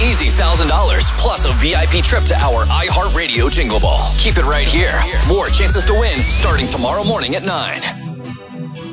easy $1,000 plus a VIP trip to our iHeartRadio Jingle Ball. Keep it right here. More chances to win starting tomorrow morning at 9.